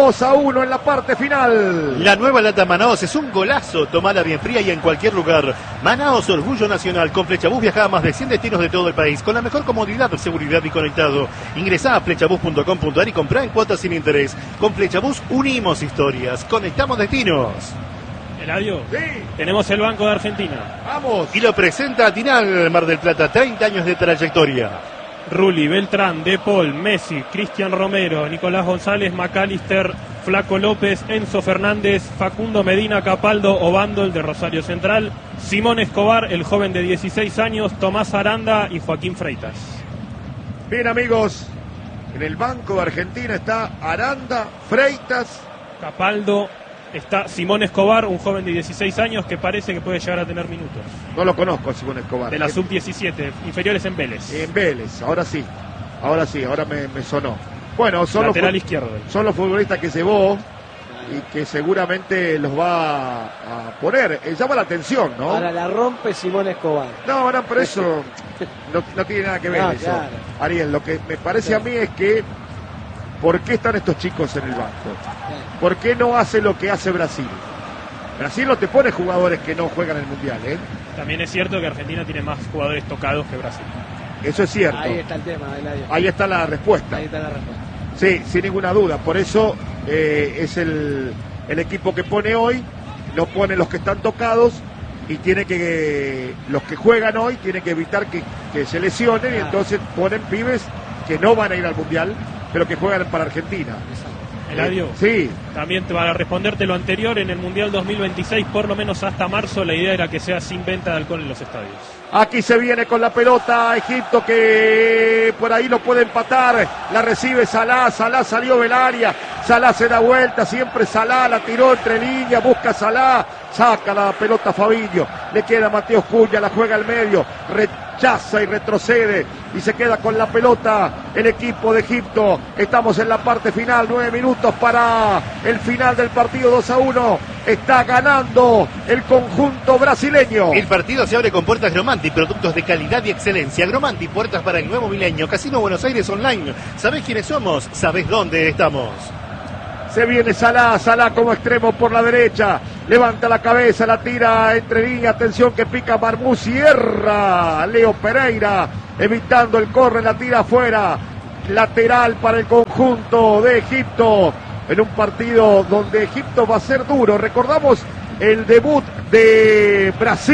2-1 en la parte final. La nueva lata Manaos es un golazo. Tomala bien fría y en cualquier lugar. Manaos, orgullo nacional. Con Flechabús viaja a más de 100 destinos de todo el país. Con la mejor comodidad, seguridad y conectado. Ingresá a flechabús.com.ar y comprá en cuotas sin interés. Con Flechabús unimos historias. Conectamos destinos. Eladio, Sí. tenemos el Banco de Argentina. Vamos. Y lo presenta Tinal, Mar del Plata. 30 años de trayectoria. Rulli, Beltrán, De Paul, Messi, Cristian Romero, Nicolás González, McAllister, Flaco López, Enzo Fernández, Facundo Medina, Capaldo, Obando, el de Rosario Central, Simón Escobar, el joven de 16 años, Tomás Aranda y Joaquín Freitas. Bien, amigos, en el Banco de Argentina está Aranda, Freitas. Capaldo, está Simón Escobar, un joven de 16 años que parece que puede llegar a tener minutos. No lo conozco, Simón Escobar. De la sub-17, inferiores en Vélez. En Vélez, ahora sí, ahora me sonó. Bueno, Lateral izquierdo. son los futbolistas que llevó y que seguramente los va a poner. Llama la atención, ¿no? Ahora la rompe Simón Escobar. No, pero eso no tiene nada que ver No, eso. claro. Ariel, lo que me parece a mí es que ¿por qué están estos chicos en el banco? ¿Por qué no hace lo que hace Brasil? Brasil no te pone jugadores que no juegan el Mundial, ¿eh? También es cierto que Argentina tiene más jugadores tocados que Brasil. Eso es cierto. Ahí está el tema, Eladio. Ahí está la respuesta. Ahí está la respuesta. Sí, sin ninguna duda. Por eso es el equipo que pone hoy, no pone los que están tocados y tiene que los que juegan hoy tienen que evitar que se lesionen y entonces ponen pibes que no van a ir al Mundial, pero que juegan para Argentina. Eladio, Sí, también para responderte lo anterior, en el Mundial 2026, por lo menos hasta marzo, la idea era que sea sin venta de alcohol en los estadios. aquí se viene con la pelota Egipto, que por ahí lo puede empatar, la recibe Salah salió del área, Salah se da vuelta, siempre Salah, la tiró entre líneas, busca Salah, saca la pelota Fabinho, le queda Mateos Cunha, la juega al medio, rechaza y retrocede y se queda con la pelota el equipo de Egipto. Estamos en la parte final, 9 minutos para el final del partido, 2-1. Está ganando el conjunto brasileño. El partido se abre con puertas Gromanti, productos de calidad y excelencia. Gromanti, puertas para el nuevo milenio. Casino Buenos Aires Online. ¿Sabés quiénes somos? ¿Sabés dónde estamos? Se viene Salah como extremo por la derecha, levanta la cabeza, la tira entre líneas, atención que pica Marmú, cierra Leo Pereira, evitando el corre, la tira afuera, lateral para el conjunto de Egipto, en un partido donde Egipto va a ser duro. Recordamos el debut de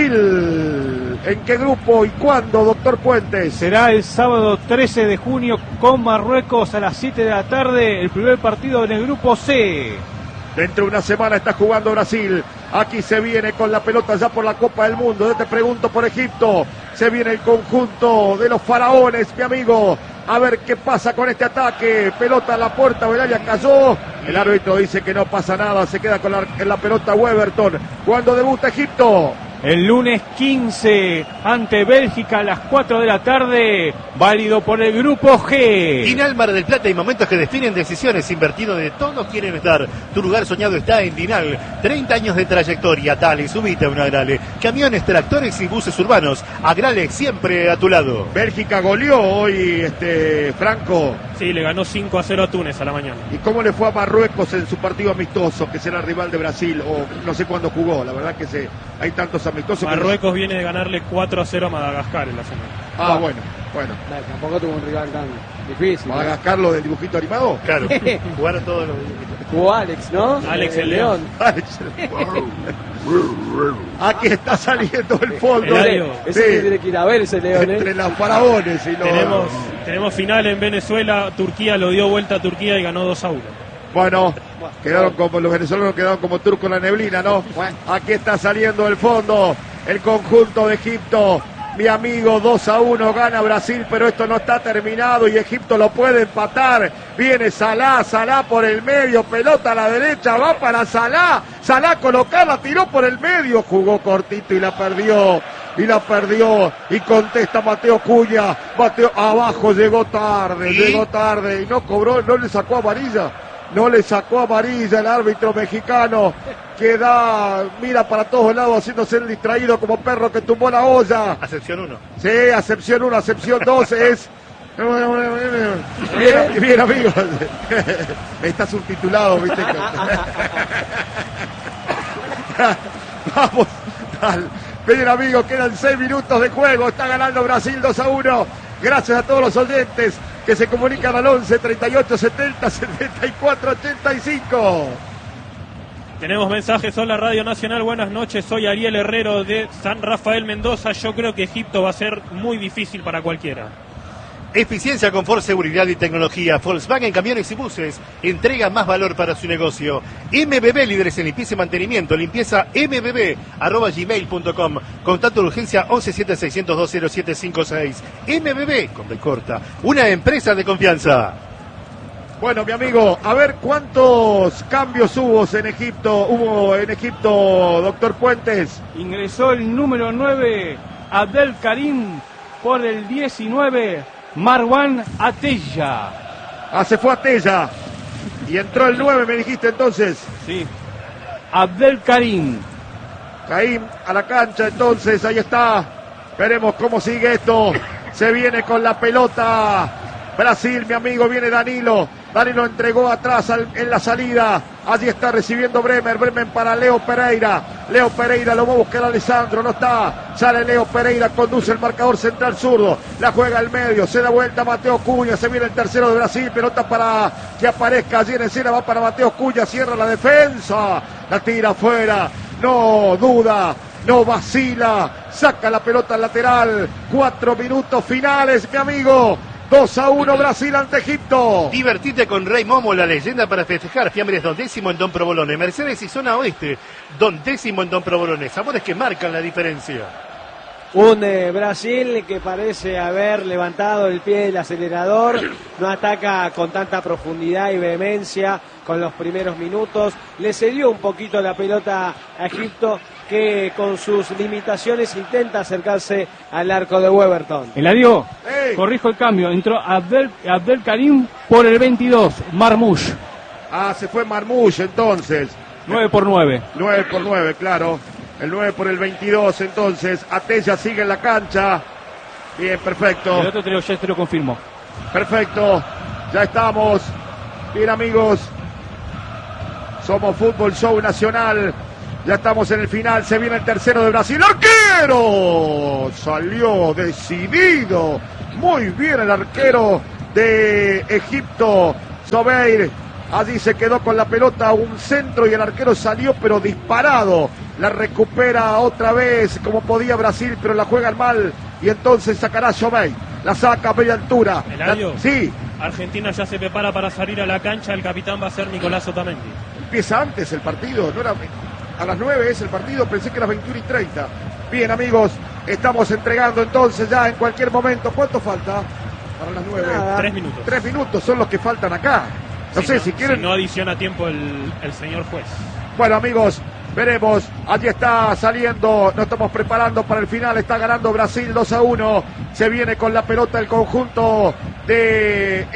Brasil. ¿En qué grupo y cuándo, doctor Puentes? Será el sábado 13 de junio con Marruecos a las 7 de la tarde, el primer partido en el grupo C. Dentro de una semana está jugando Brasil. Aquí se viene con la pelota ya por la Copa del Mundo. Yo te pregunto por Egipto. Se viene el conjunto de los faraones, mi amigo. A ver qué pasa con este ataque. Pelota a la puerta, Belalia cayó. El árbitro dice que no pasa nada. Se queda con la pelota Weberton. Cuando debuta Egipto. El lunes 15 ante Bélgica a las 4 de la tarde, válido por el grupo G. Dinal Mar del Plata, y momentos que definen decisiones. Invertido de todos quieren estar. Tu lugar soñado está en Dinal. 30 años de trayectoria. Dale, subite a un Agrale. Camiones, tractores y buses urbanos. Agrale siempre a tu lado. Bélgica goleó hoy, Franco. Sí, le ganó 5-0 a Túnez a la mañana. ¿Y cómo le fue a Marruecos en su partido amistoso, que será rival de Brasil? O no sé cuándo jugó, la verdad que hay tantos amistosos. Marruecos viene de ganarle 4-0 a Madagascar en la semana. Ah, bueno. Tampoco tuvo un rival tan difícil. ¿Madagascar lo del dibujito animado? Claro, jugaron todos los dibujitos. Jugó Alex, ¿no? Alex el León. Aquí está saliendo el fondo. Ese que tiene que ir a ver ese León, Entre los faraones y los... Tenemos final en Venezuela. Turquía lo dio vuelta a Turquía y ganó 2-1. Bueno, quedaron como los venezolanos, quedaron como turcos en la neblina, ¿no? Aquí está saliendo el fondo el conjunto de Egipto. Mi amigo, 2-1 gana Brasil, pero esto no está terminado y Egipto lo puede empatar. Viene Salah por el medio, pelota a la derecha, va para Salah colocarla, tiró por el medio, jugó cortito y la perdió. Y contesta Mateo Cunha. Mateo abajo, llegó tarde y no cobró, no le sacó amarilla. No le sacó amarilla el árbitro mexicano, que mira para todos lados haciéndose el distraído como perro que tumbó la olla. Acepción 1. Sí, acepción 1, acepción 2 es... Bien, amigos. Está subtitulado, ¿viste? Vamos. Bien, amigos, quedan 6 minutos de juego. Está ganando Brasil 2-1. Gracias a todos los oyentes que se comunican al 11 38 70 74 85. Tenemos mensajes. Hola Radio Nacional, buenas noches. Soy Ariel Herrero de San Rafael, Mendoza. Yo creo que Egipto va a ser muy difícil para cualquiera. Eficiencia, confort, seguridad y tecnología. Volkswagen Camiones y Buses entrega más valor para su negocio. MBB, líderes en limpieza y mantenimiento. Limpieza mbb@gmail.com. Contacto de urgencia 1176020756. MBB, con B corta. Una empresa de confianza. Bueno, mi amigo, a ver cuántos cambios hubo en Egipto, doctor Puentes. Ingresó el número 9, Abdel Karim, por el 19. Marwan Atella. Se fue Atella. Y entró el 9, me dijiste entonces. Sí. Abdel Karim. Caín a la cancha, entonces, ahí está. Veremos cómo sigue esto. Se viene con la pelota Brasil, mi amigo, viene Danilo. Danilo entregó atrás en la salida. Allí está recibiendo Bremer para Leo Pereira. Leo Pereira lo va a buscar a Alessandro, no está. Sale Leo Pereira, conduce el marcador central zurdo. La juega al medio, se da vuelta Mateo Cunha. Se viene el tercero de Brasil. Pelota para que aparezca allí en escena. Va para Mateo Cunha, cierra la defensa. La tira afuera. No duda. No vacila. Saca la pelota al lateral. 4 minutos finales, mi amigo. 2-1 Brasil ante Egipto. Divertite con Rey Momo, la leyenda para festejar. Fiambres Don Décimo en Don Provolone. Mercedes y Zona Oeste. Don Décimo en Don Provolone. Sabores que marcan la diferencia. Un Brasil que parece haber levantado el pie del acelerador. No ataca con tanta profundidad y vehemencia con los primeros minutos. Le cedió un poquito la pelota a Egipto, que con sus limitaciones intenta acercarse al arco de Weberton. Eladio, corrijo el cambio. Entró Abdel Karim por el 22, Marmoush. Se fue Marmoush entonces. 9 por 9. 9 por 9, claro. El 9 por el 22, entonces. Atella sigue en la cancha. Bien, perfecto. El otro ya te lo confirmo. Perfecto. Ya estamos. Bien, amigos. Somos Fútbol Show Nacional. Ya estamos en el final. Se viene el tercero de Brasil. ¡Arquero! Salió decidido. Muy bien el arquero de Egipto, Sobeir. Allí se quedó con la pelota, un centro, y el arquero salió pero disparado. La recupera otra vez como podía Brasil, pero la juegan mal. Y entonces sacará Sobeir. La saca a media altura. Sí. Argentina ya se prepara para salir a la cancha. El capitán va a ser Nicolás Otamendi. Empieza antes el partido, no era... A las 9 es el partido, pensé que era 21:30. Bien, amigos, estamos entregando entonces ya en cualquier momento. ¿Cuánto falta para las 9? 3 minutos. 3 minutos son los que faltan acá. No sé si quieren... Si no adiciona tiempo el señor juez. Bueno, amigos, Veremos, allí está saliendo, nos estamos preparando para el final, está ganando Brasil 2-1, se viene con la pelota el conjunto de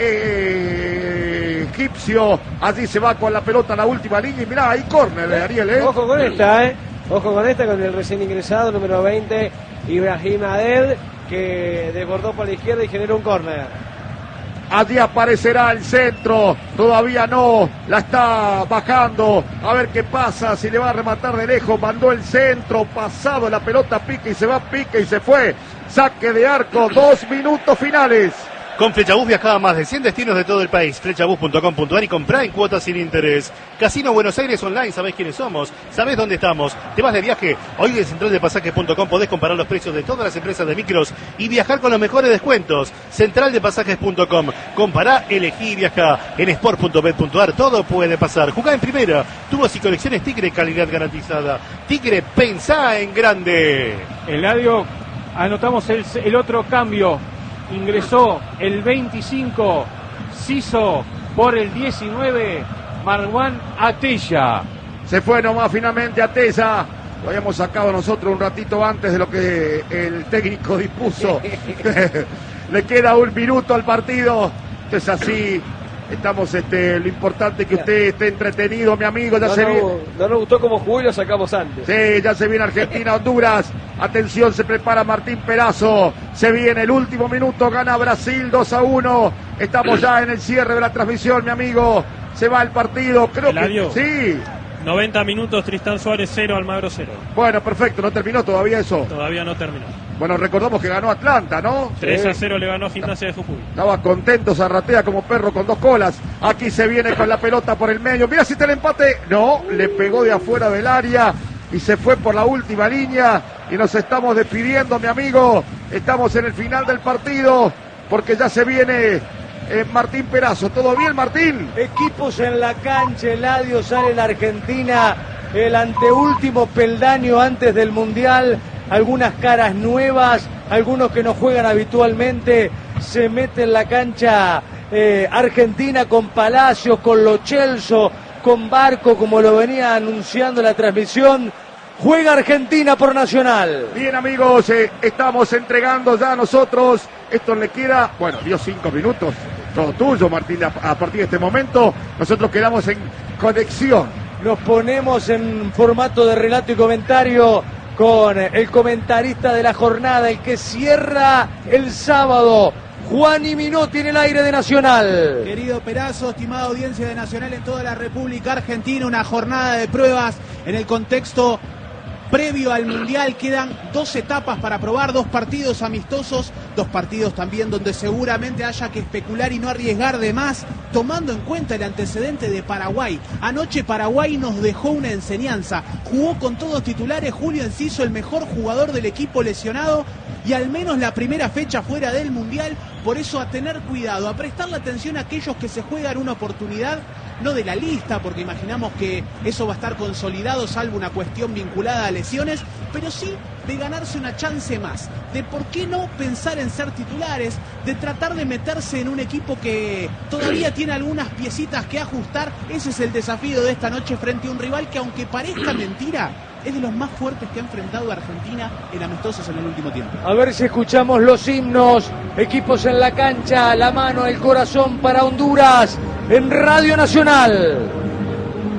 egipcio, allí se va con la pelota a la última línea y mirá, hay córner, Ariel, Ojo con esta, ojo con esta, con el recién ingresado, número 20, Ibrahim Adel, que desbordó por la izquierda y generó un córner. Allí aparecerá el centro, todavía no, la está bajando, a ver qué pasa, si le va a rematar de lejos, mandó el centro, pasado la pelota, pica y se va, pica y se fue, saque de arco, 2 minutos finales. Con Flechabús viajaba a más de 100 destinos de todo el país. Flechabús.com.ar y comprá en cuotas sin interés. Casino Buenos Aires Online, sabés quiénes somos, sabés dónde estamos. Te vas de viaje, hoy en centraldepasajes.com podés comparar los precios de todas las empresas de micros y viajar con los mejores descuentos. Centraldepasajes.com, compará, elegí y viajá. En sport.bet.ar todo puede pasar. Jugá en primera, tubos y colecciones Tigre, calidad garantizada. Tigre, pensá en grande. Eladio, anotamos el otro cambio. Ingresó el 25, Ciso por el 19, Marwan Atella. Se fue nomás finalmente Atella. Lo habíamos sacado nosotros un ratito antes de lo que el técnico dispuso. Le queda 1 minuto al partido. Esto es así. Estamos, lo importante es que usted esté entretenido, mi amigo. Ya no nos gustó como jugó y lo sacamos antes. Sí, ya se viene Argentina, Honduras. Atención, se prepara Martín Perazo. Se viene el último minuto, gana Brasil 2-1. Estamos ya en el cierre de la transmisión, mi amigo. Se va el partido, creo Eladio. que sí. 90 minutos, Tristán Suárez 0, Almagro 0. Bueno, perfecto, ¿no terminó todavía eso? Todavía no terminó. Bueno, recordamos que ganó Atlanta, ¿no? 3-0 le ganó a Gimnasia de Jujuy. Estaba contento, Zarratea como perro con 2 colas. Aquí se viene con la pelota por el medio. Mira si está el empate. No, le pegó de afuera del área y se fue por la última línea. Y nos estamos despidiendo, mi amigo. Estamos en el final del partido porque ya se viene Martín Perazo. ¿Todo bien, Martín? Equipos en la cancha, Eladio, sale la Argentina, el anteúltimo peldaño antes del Mundial. Algunas caras nuevas, algunos que no juegan habitualmente, se mete en la cancha Argentina con Palacios, con Lo Celso, con Barco, como lo venía anunciando la transmisión. Juega Argentina por Nacional. Bien, amigos, estamos entregando ya nosotros. Esto le queda, bueno, dio 5 minutos. Todo tuyo, Martín, a partir de este momento. Nosotros quedamos en conexión. Nos ponemos en formato de relato y comentario con el comentarista de la jornada, el que cierra el sábado, Juani Minotti en el aire de Nacional. Querido Perazo, estimada audiencia de Nacional en toda la República Argentina, una jornada de pruebas en el contexto previo al Mundial. Quedan 2 etapas para probar, 2 partidos amistosos, 2 partidos también donde seguramente haya que especular y no arriesgar de más, tomando en cuenta el antecedente de Paraguay. Anoche Paraguay nos dejó una enseñanza, jugó con todos titulares, Julio Enciso, el mejor jugador del equipo lesionado, y al menos la primera fecha fuera del Mundial. Por eso a tener cuidado, a prestarle atención a aquellos que se juegan una oportunidad, no de la lista, porque imaginamos que eso va a estar consolidado, salvo una cuestión vinculada a lesiones, pero sí de ganarse una chance más, de por qué no pensar en ser titulares, de tratar de meterse en un equipo que todavía tiene algunas piecitas que ajustar. Ese es el desafío de esta noche frente a un rival que, aunque parezca mentira, es de los más fuertes que ha enfrentado a Argentina en amistosos en el último tiempo. A ver si escuchamos los himnos. Equipos en la cancha, la mano, el corazón para Honduras en Radio Nacional.